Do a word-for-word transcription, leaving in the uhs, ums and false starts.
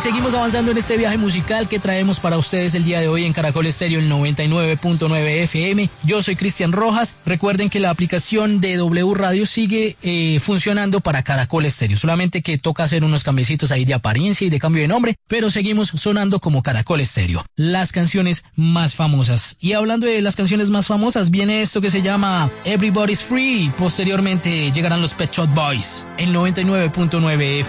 seguimos avanzando en este viaje musical que traemos para ustedes el día de hoy en Caracol Estéreo, el noventa y nueve punto nueve F M. Yo soy Cristian Rojas. Recuerden que la aplicación de W Radio sigue eh, funcionando para Caracol Estéreo, solamente que toca hacer unos cambiecitos ahí de apariencia y de cambio de nombre, pero seguimos sonando como Caracol Estéreo. Las canciones más famosas. Y hablando de las canciones más famosas, viene esto que se llama Everybody's Free. Posteriormente llegarán los Pet Shop Boys, el noventa y nueve punto nueve F M.